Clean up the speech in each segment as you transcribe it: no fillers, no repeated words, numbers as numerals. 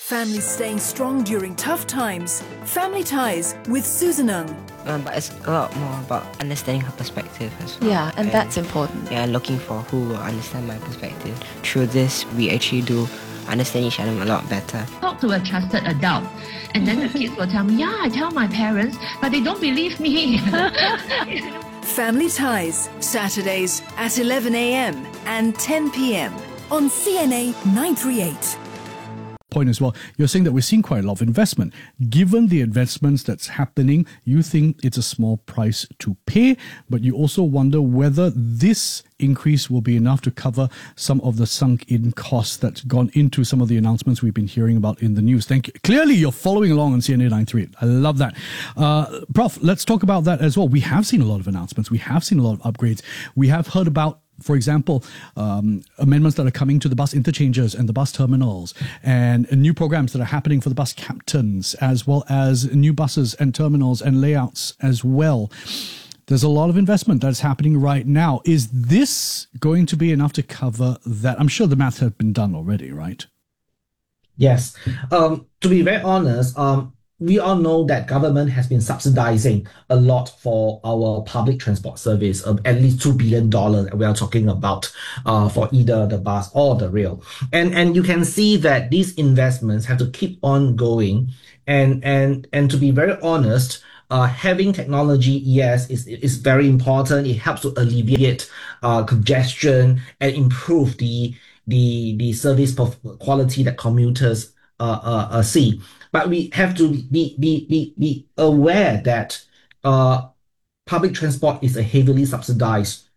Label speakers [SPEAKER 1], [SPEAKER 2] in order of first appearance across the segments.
[SPEAKER 1] Families staying strong during tough times. Family Ties with Susan Ng.
[SPEAKER 2] But it's a lot more about understanding her perspective as well.
[SPEAKER 3] Yeah, and that's important.
[SPEAKER 2] Yeah, looking for who will understand my perspective. Through this, we actually do understand each other a lot better.
[SPEAKER 4] Talk to a trusted adult, and then the kids will tell me, yeah, I tell my parents, but they don't believe me.
[SPEAKER 1] Family Ties, Saturdays at 11 a.m. and 10 p.m. on CNA 938.
[SPEAKER 5] Point as well, you're saying that we're seeing quite a lot of investment. Given the investments that's happening, you think it's a small price to pay, but you also wonder whether this increase will be enough to cover some of the sunk-in costs that's gone into some of the announcements we've been hearing about in the news. Thank you. Clearly, you're following along on CNA 938. I love that. Prof, let's talk about that as well. We have seen a lot of announcements. We have seen a lot of upgrades. We have heard about, for example, amendments that are coming to the bus interchanges and the bus terminals, and new programs that are happening for the bus captains, as well as new buses and terminals and layouts as well. There's a lot of investment that's happening right now. Is this going to be enough to cover that? I'm sure the math has been done already, right?
[SPEAKER 6] Yes. To be very honest, we all know that government has been subsidizing a lot for our public transport service, at least $2 billion we are talking about for either the bus or the rail. And you can see that these investments have to keep on going. And to be very honest, having technology, yes, is very important. It helps to alleviate congestion and improve the service quality that commuters see. But we have to be aware that public transport is a heavily subsidized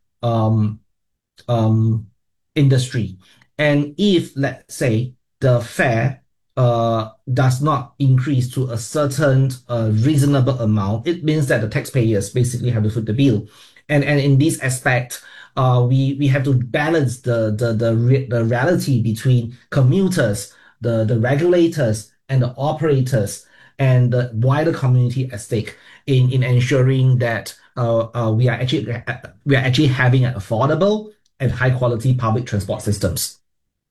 [SPEAKER 6] industry. And if, let's say, the fare does not increase to a certain reasonable amount, it means that the taxpayers basically have to foot the bill. And in this aspect, we have to balance the reality between commuters, the regulators, and the operators, and the wider community at stake in ensuring that we are actually having an affordable and high quality public transport systems.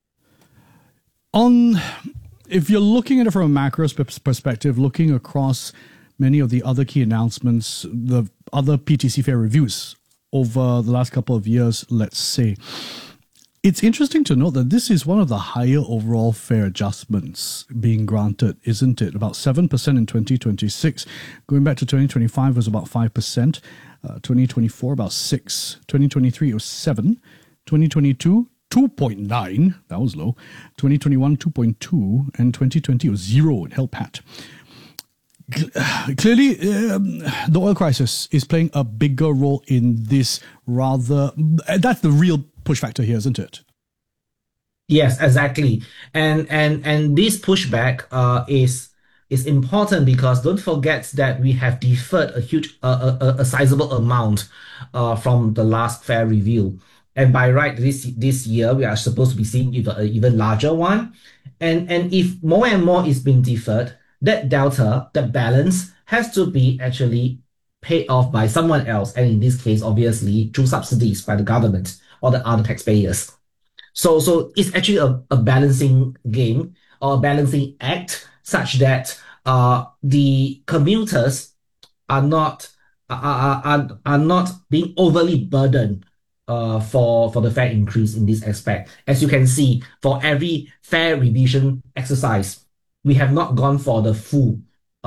[SPEAKER 5] If you're looking at it from a macro perspective, looking across many of the other key announcements, the other PTC fare reviews over the last couple of years, let's say, it's interesting to note that this is one of the higher overall fare adjustments being granted, isn't it? About 7% in 2026. Going back to 2025 was about 5%. 2024 about 6%. 2023 it was 7%. 2022 2.9, that was low. 2021 2.2, and 2020 was 0. It held pat. Clearly, the oil crisis is playing a bigger role in this. That's the real push factor here, isn't it?
[SPEAKER 6] Yes, exactly. And this pushback is important because don't forget that we have deferred a sizable amount from the last fare review. And by right, this year we are supposed to be seeing an even larger one. And if more and more is being deferred, that delta, that balance, has to be actually paid off by someone else. And in this case, obviously, through subsidies by the government or the other taxpayers. So it's actually a balancing game or a balancing act such that the commuters are not being overly burdened for the fare increase in this aspect. As you can see, for every fare revision exercise, we have not gone for the full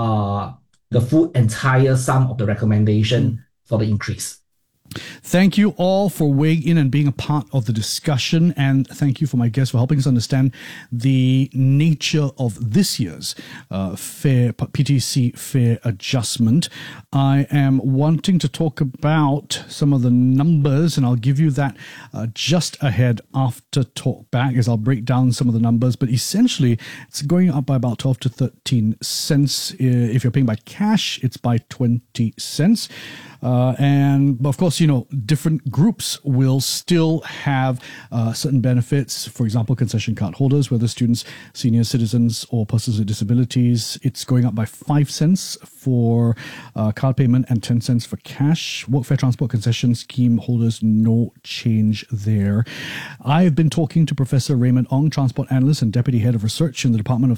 [SPEAKER 6] entire sum of the recommendation for the increase.
[SPEAKER 5] Thank you all for weighing in and being a part of the discussion, and thank you for my guests for helping us understand the nature of this year's PTC fare adjustment. I am wanting to talk about some of the numbers, and I'll give you that just ahead after talk back, as I'll break down some of the numbers. But essentially, it's going up by about 12 to 13 cents. If you're paying by cash, it's by 20 cents. And of course, different groups will still have certain benefits. For example, concession card holders, whether students, senior citizens, or persons with disabilities, it's going up by 5 cents for card payment and 10 cents for cash. Workfare Transport Concession Scheme holders, no change there. I've been talking to Professor Raymond Ong, Transport Analyst and Deputy Head of Research in the Department of